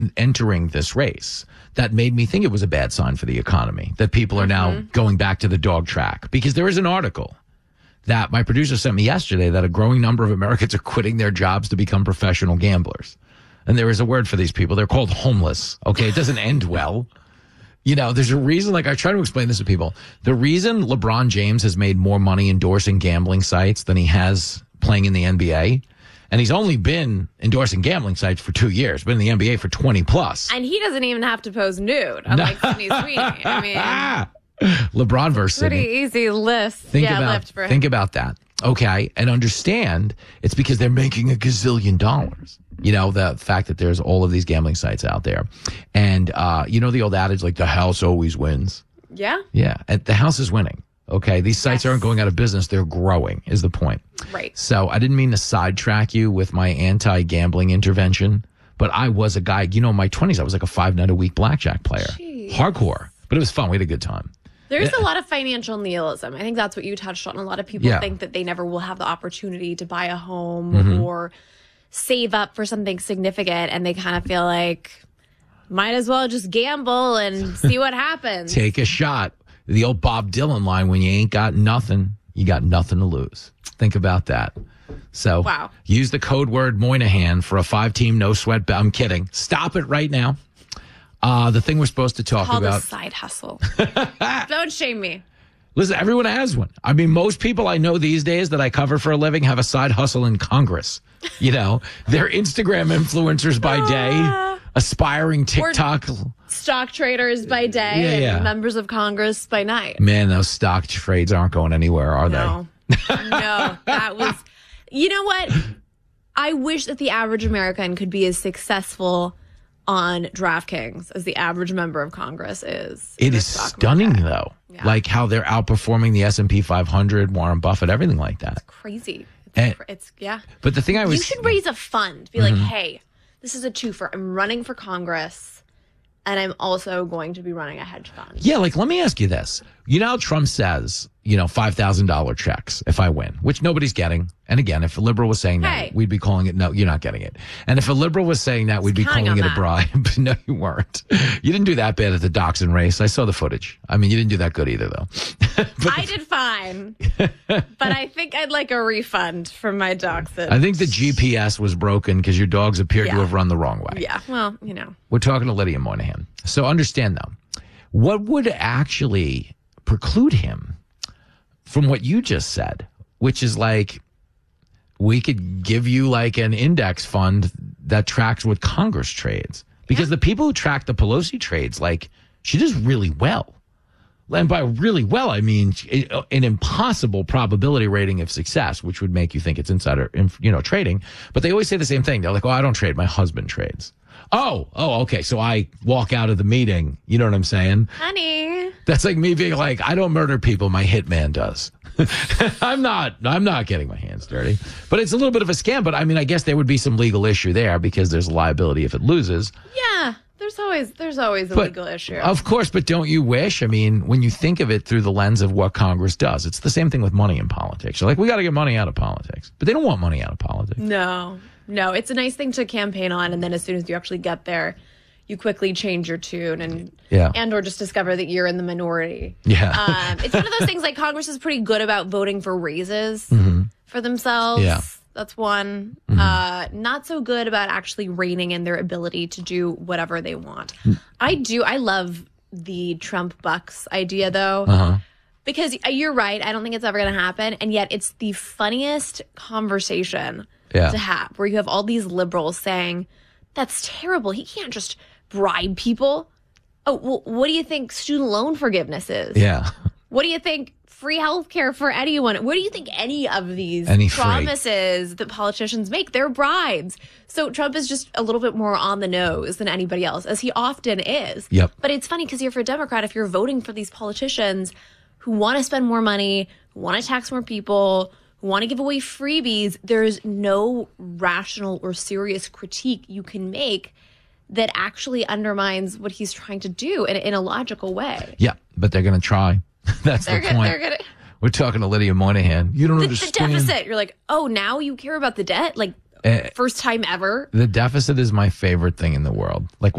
entering this race that made me think it was a bad sign for the economy, that people are now going back to the dog track. Because there is an article that my producer sent me yesterday that a growing number of Americans are quitting their jobs to become professional gamblers. And there is a word for these people. They're called homeless. Okay. It doesn't end well. You know, there's a reason, like I try to explain this to people. The reason LeBron James has made more money endorsing gambling sites than he has playing in the NBA. And he's only been endorsing gambling sites for 2 years, been in the NBA for 20 plus. And he doesn't even have to pose nude, unlike Sydney Sweeney. I mean, LeBron versus pretty Sydney. easy lift. Lift for him. Think about that. Okay. And understand it's because they're making a gazillion dollars. You know, the fact that there's all of these gambling sites out there. And, you know, the old adage, like the house always wins. Yeah. Yeah. And the house is winning. Okay. These sites aren't going out of business. They're growing is the point. Right. So I didn't mean to sidetrack you with my anti-gambling intervention, but I was a guy, you know, in my 20s, I was like a 5-night-a-week blackjack player. Jeez. Hardcore. But it was fun. We had a good time. There's a lot of financial nihilism. I think that's what you touched on. A lot of people think that they never will have the opportunity to buy a home or save up for something significant, and they kind of feel like, might as well just gamble and see what happens. Take a shot. The old Bob Dylan line, when you ain't got nothing, you got nothing to lose. Think about that. So use the code word Moynihan for a 5-team no sweat bet. I'm kidding. Stop it right now. The thing we're supposed to talk about. Called a side hustle. Don't shame me. Listen, everyone has one. I mean, most people I know these days that I cover for a living have a side hustle in Congress. You know, they're Instagram influencers by day, aspiring TikTok. Stock traders by day and members of Congress by night. Man, those stock trades aren't going anywhere, are they? No, that was, you know what? I wish that the average American could be as successful on DraftKings as the average member of Congress is. It is stunning, though. Yeah. Like how they're outperforming the S&P 500, Warren Buffett, everything like that. It's crazy. It's But the thing you should raise a fund. Be like, hey, this is a twofer. I'm running for Congress, and I'm also going to be running a hedge fund. Yeah, like, let me ask you this. You know how Trump says, you know, $5,000 checks if I win, which nobody's getting. And again, if a liberal was saying that, we'd be calling it, no, you're not getting it. And if a liberal was saying that, we'd be calling it a bribe. No, you weren't. You didn't do that bad at the Dachshund race. I saw the footage. I mean, you didn't do that good either, though. I did fine. But I think I'd like a refund from my Dachshund. I think the GPS was broken because your dogs appeared to have run the wrong way. Yeah, well, you know. We're talking to Lydia Moynihan. So understand, though, what would actually preclude him from what you just said, which is like, we could give you like an index fund that tracks what Congress trades. Because the people who track the Pelosi trades, like, she does really well. And by really well, I mean an impossible probability rating of success, which would make you think it's insider, trading. But they always say the same thing. They're like, oh, I don't trade. My husband trades. Oh, okay. So I walk out of the meeting. You know what I'm saying? Honey. That's like me being like, I don't murder people. My hitman does. I'm not getting my hands dirty. But it's a little bit of a scam. But I mean, I guess there would be some legal issue there because there's a liability if it loses. Yeah. There's always a legal issue. Of course, but don't you wish? I mean, when you think of it through the lens of what Congress does, it's the same thing with money in politics. You're like, we got to get money out of politics. But they don't want money out of politics. No, it's a nice thing to campaign on, and then as soon as you actually get there, you quickly change your tune and or just discover that you're in the minority. Yeah. It's one of those things like Congress is pretty good about voting for raises for themselves. Yeah. That's one. Not so good about actually reining in their ability to do whatever they want. I love the Trump bucks idea, though, because you're right. I don't think it's ever going to happen. And yet it's the funniest conversation to have, where you have all these liberals saying, that's terrible. He can't just bribe people. Oh, well, what do you think student loan forgiveness is? Yeah. What do you think free health care for anyone? What do you think any of these promises that politicians make? They're bribes. So Trump is just a little bit more on the nose than anybody else, as he often is. Yep. But it's funny because you're for a Democrat, if you're voting for these politicians who want to spend more money, who want to tax more people, who want to give away freebies, there's no rational or serious critique you can make that actually undermines what he's trying to do in a logical way. Yeah, but they're going to try. That's the point. We're talking to Lydia Moynihan. You don't understand. The deficit. You're like, oh, now you care about the debt? Like, first time ever. The deficit is my favorite thing in the world. Like